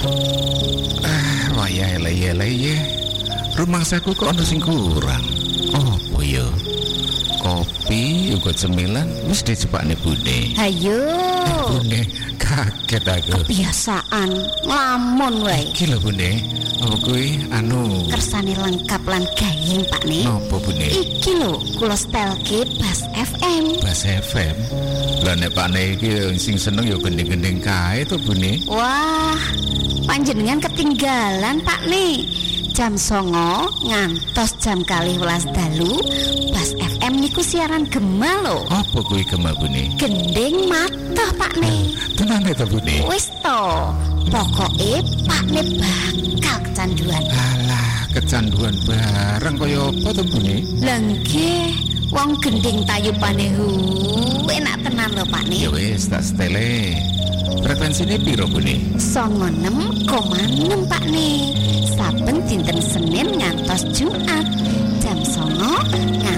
Wayah eleh-eleh. Rumangsaku kok ana sing kurang. Opo ya? Kopi uga cemilan wis dijepakne Bune. Hayo. Bune kaget aku. Kebiasaan nglamun wae. Iki lho Bune. Apa kuwi kersane lengkap lan gayeng Pakne. Napa Bune? Iki lho kula setelke Bas FM. Bas FM. Lah nek Pakne iki sing seneng ya gending-gending kae to Bune. Wah, panjenengan ketinggalan Pakne. Jam 09.00 ngantos jam 12.00 dalu Bas FM niku siaran gema lho. Apa kuwi gema Bune? Gending matoh Pakne. Tenan to Bune? Wis to, pokoke Pakne bakal kecanduan. Alah, kecanduan bareng kaya apa to Bune? Lah nggih, wong gending tayupane enak tenan lho Pakne. Ya wis tak setele. Frekuensine piro Bune? 96,6 Pakne. Saben dinten Senin ngantos Jumat jam 09.00